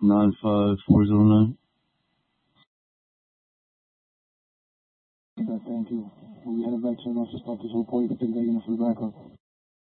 95409. Thank you. We headed back to the north to stop this whole point, but then they're going to fly back up.